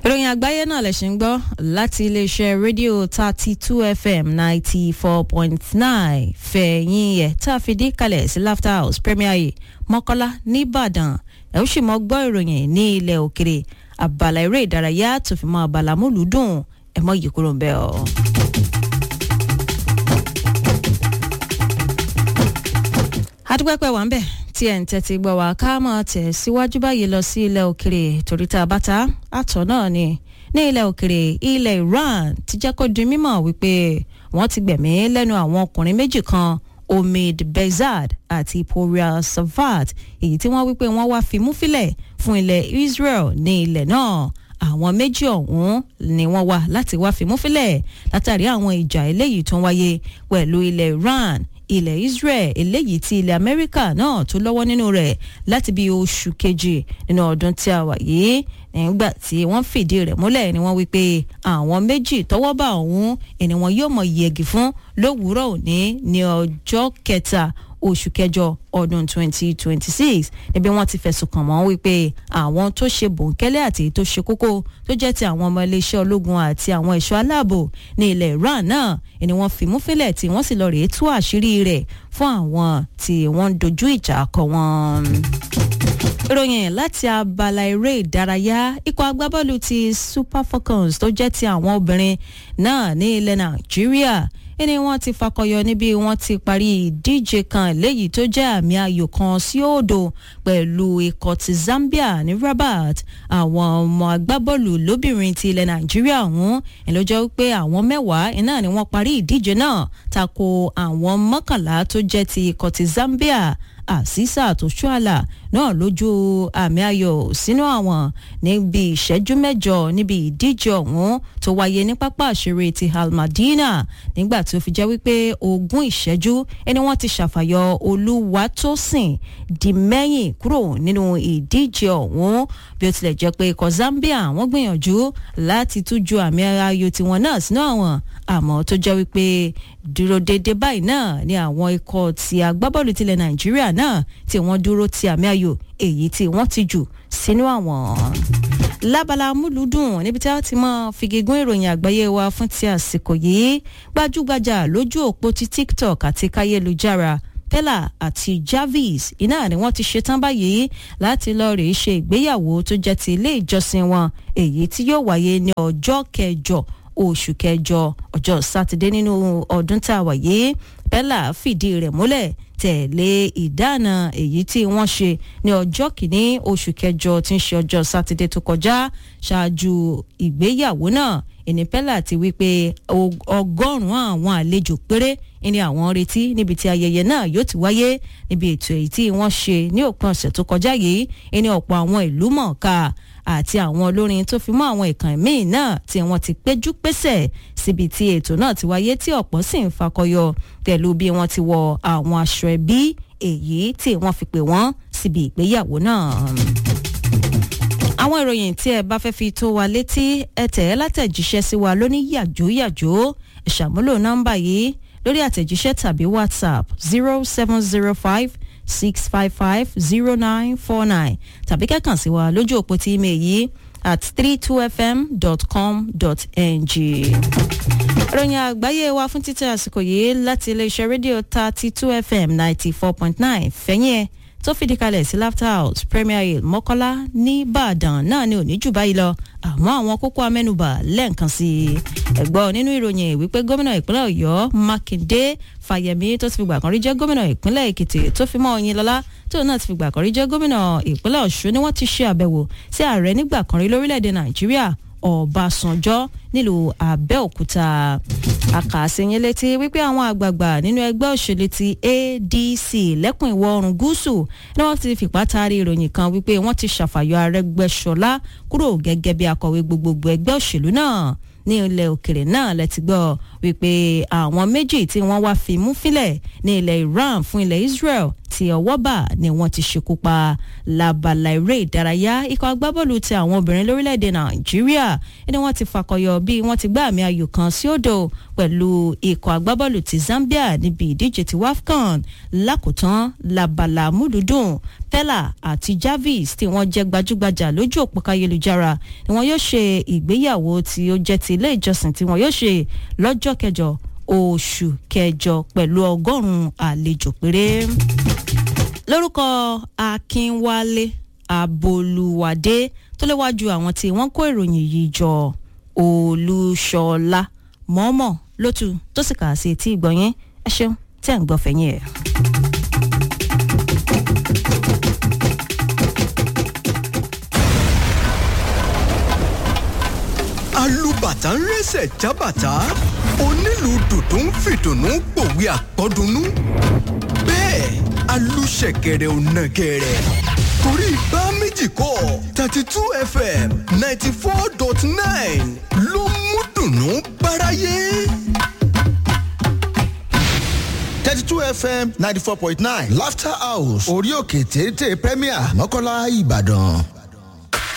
ìròyìn àgbáyé náà lè ṣe ń gbọ́ láti iléeṣẹ́ rédíò 32 FM 94.9 fẹ̀yìn ẹ̀ tá a fi dé kalẹ̀ sí Laughter House Premier Mọ́kọ́lá nìbàdàn ẹ̀ ó sì mọ́ gbọ́ ìròyìn ní ilẹ̀ òkèrè abala eré ìdárayá tó fi mọ́ abala múlùúdùn ẹ̀ mọ́ yìí kúrò ń bẹ̀ ọ́. adúpẹ́pẹ́ wà ń bẹ̀ tí ẹ̀ ń tẹ́tí gbọ́ wá ká máa tẹ̀ síwájú báyìí lọ sí ilẹ̀ òkèrè torí tá a bá ta àtọ̀ náà ni ní ilẹ̀ òkèrè ilẹ̀ Iran ti jẹ́ kó di mímọ̀ wípé wọ́n ti gbẹ̀mí lẹ́nu àwọn ọkùnrin méjì kan Omid Bezad àti Poria Savat èyí tí wọ́n wípé wọ́n wá fimú fílẹ̀ fún ilẹ̀ Israel ní ilẹ̀ náà àwọn méjì ọ̀hún ni wọ́n wá láti wá fimú fílẹ̀ látàrí àwọn ìjà eléyìí tó ń wáyé pẹ̀lú ilẹ̀ Iran ilẹ̀ Israel eléyìí tí ilẹ̀ Amẹ́ríkà náà tó lọ́wọ́ nínú rẹ̀ láti bí oṣù kejì nínú ọdún tí a wà yìí nígbà tí wọ́n fìdí rẹ̀ múlẹ̀ ni wọ́n wí pé àwọn méjì tọ́wọ́ bá ọ̀hún ẹni wọn yóò mọ̀ yẹgi fún lówùúrọ̀ òní ní ọjọ́ kẹta oṣù kẹjọ ọdún 2026 níbi wọ́n ti fẹ̀sùn kàn wọ́n wípé àwọn tó ṣe bòńkẹ́lẹ́ àti tó ṣe kókó tó jẹ́ ti àwọn ọmọ iléeṣẹ́ ológun àti àwọn ẹ̀ṣọ́ aláàbò ní ilẹ̀ Iran náà ni wọ́n fimú fílẹ̀ tí wọ́n sì lọ rèé tú àṣírí rẹ̀ fún àwọn tí wọ́n ń dojú ìjà kọ wọ́n. ìròyìn láti abala eré ìdárayá ikọ̀ agbábọ́ọ̀lù ti Super Falcons tó jẹ́ ti àwọn obìnrin náà ní ilẹ̀ Nàìjíríà ẹni wọ́n ti fakọyọ níbi wọ́n ti parí ìdíje kan léyìí tó jẹ́ àmì ayò kan sí òdo pẹ̀lú ikọ̀ ti Zambia ní Rabat àwọn ọmọ agbábọ́ọ̀lù lóbìnrin ti ilẹ̀ Nàìjíríà ọ̀hún ìlọ́jọ́ wípé àwọn 10 iná ni wọ́n parí ìdíje náà tako àwọn 11 tó jẹ́ ti ikọ̀ ti Zambia Asisa tó ṣúàlà náà lójú àmì ayò sínú àwọn níbi ìṣẹ́jú 8 níbi ìdíje ọ̀hún tó wáyé ní pápá àṣírí ti Al Madina nígbà tó fi jẹ́ wípé 20 ìṣẹ́jú ẹni wọ́n ti ṣàfàyọ Olúwatósìn di mẹ́yìn kúrò nínú ìdíje ọ̀hún bí ó tilẹ̀ jẹ́ pé ikọ̀ Zambia wọ́n gbìyànjú láti tújú àmì ayò tiwọn náà sínú àwọn àmọ́ tó jẹ́ wípé dúró déédéé báyìí náà ni àwọn ikọ̀ ti agbábọ́ọ̀lù tilẹ̀ Nàìjíríà náà tí wọ́n dúró ti àmì ayò èyí tí wọ́n ti jù sínú àwọn. lábala múlùúdùn níbi tí a ti mọ fìgégún ìròyìn àgbáyé wa fún ti àsìkò yìí gbajúgbajà lójú òpó ti TikTok àti káyélujára Pella àti Jarvis iná ni wọ́n ti ṣetán báyìí láti lọ rèé ṣe ìgbéyàwó tó jẹ́ ti ilé ìjọsìn wọn èyí tí yóò wáyé ní ọjọ́ kẹjọ oṣù kẹjọ ọjọ́ sátidé nínú ọdún tá a wà yìí Pella fìdí rẹ̀ múlẹ̀ tẹ̀lé ìdáná èyí tí wọ́n ṣe ní ọjọ́ kìíní oṣù kẹjọ tí ń ṣe ọjọ́ sátidé tó kọjá ṣáájú ìgbéyàwó náà ẹni Pella ti wí pé 100 àwọn àlejò péré ní àwọn retí níbi tí ayẹyẹ náà yóò ti wáyé níbi ètò èyí tí wọ́n ṣe ní òpin ọ̀sẹ̀ tó kọjá yìí ẹni ọ̀pọ̀ àwọn ìlú mọ̀ọ́ká àti àwọn olórin tó fi mọ́ àwọn ìkànnì míì náà tí wọ́n ti péjú pésẹ̀ síbi tí ètò náà ti wáyé tí ọ̀pọ̀ sì ń fakọyọ pẹ̀lú bí wọ́n ti wọ àwọn aṣọ ẹbí èyí tí wọ́n fi pè wọ́n síbi ìgbéyàwó náà. àwọn ìròyìn tí ẹ bá fẹ́ fi tó wa létí ẹ tẹ̀ ẹ́ látẹ̀jíṣẹ́ sí wa lóní yàjóyàjó ẹ ṣàmúlò nọ́mbà yìí lórí àtẹ̀jíṣẹ́ tàbí WhatsApp 0705-655-0949 tàbí kẹ́kàn sí wa lójú òpó tí email yìí at 32fm.com.ng. ìròyìn àgbáyé wa fún títẹ̀ àsìkò yìí láti iléeṣẹ́ rédíò 32 FM 94.9 fẹ̀yìn ẹ̀ tó fìdí kalẹ̀ sí Laughter House Premier Mọ́kọ́lá nìbàdàn náà ni òní jù báyìí lọ àmọ́ àwọn kókó amẹ́nubà lẹ́ẹ̀kan sí i ẹ̀gbọ́n nínú ìròyìn wípé gómìnà ìpínlẹ̀ Ọ̀yọ́ Mákindé Fáyẹmí tó ti fìgbà kan rí jẹ́ gómìnà ìpínlẹ̀ Èkìtì tó fi mọ́ Oyinlọ́lá tó náà ti fìgbà kan rí jẹ́ gómìnà ìpínlẹ̀ Ọ̀ṣun ni wọ́n ti ṣe àbẹ̀wò sí ààrẹ nígbà kan rí lórílẹ̀‐èdè Nàìjíríà Ọbásanjọ́ nílùú Abẹ́òkúta àkàsíyìn létí wípé àwọn àgbààgbà nínú ẹgbẹ́ òṣèlú ti ADC lẹ́kùn ìwọ̀ oòrùn gúúsù ni wọ́n ti fìpá taari ìròyìn kan wípé wọ́n ti ṣàfàyọ Arẹ́gbẹ́ṣọlá kúrò gẹ́gẹ́ bí akọ̀wé gbogbogbò ẹgbẹ́ òṣèlú náà ní ilẹ̀ òkèrè náà lẹ́ti gbọ́ wípé àwọn méjì tí wọ́n wá fi mú fílẹ̀ ní ilẹ̀ Iran fún ilẹ̀ Israel tí ọwọ́ bà ni wọ́n ti ṣekú pa. Lábala eré ìdárayá ikọ̀ agbábọ́ọ̀lù ti àwọn obìnrin lórílẹ̀‐èdè Nàìjíríà ni wọ́n ti fakọyọ bí wọ́n ti gbá àmì ayò kan sí òdo pẹ̀lú ikọ̀ agbábọ́ọ̀lù ti Zambia níbi ìdíje ti WAFCON. Lákòótán lábala múlùdùn Pella àti Jarvis tí wọ́n jẹ́ gbajúgbajà lójú òpó káyélujára ni wọ́n yóò ṣe ìgbéyàwó tí ó jẹ́ ti ilé ìjọsìn tí wọ́n yóò ṣe lọ́jọ́ kẹjọ oṣù kẹjọ pẹ̀lú 100 àlejò péré. Lórúkọ Akínwálé Abolúwadé tó léwájú àwọn tí wọ́n kó ìròyìn yìí jọ, Olúṣọlá mọ́mọ́ lótú tó sì kà sí etí ìgbọ̀nyẹn. Ẹ ṣeun tí ẹ̀ ń gbọ́ fẹ̀yìn ẹ̀. Alúbàtà ń rẹ́sẹ̀ jábàtà, onílù dùdú ń fìdùnnú pòwe àpọ́dúnú. Bẹ́ẹ̀ alúṣẹ̀kẹ̀rẹ̀ ò nàgẹ̀rẹ̀. Torí bá méjì kọ́ 32 FM 94.9 ló mú dùnnú báráyé. 32 FM 94.9 Laughter House orí òkè téńté Premier Mọ́kọ́lá Ìbàdàn.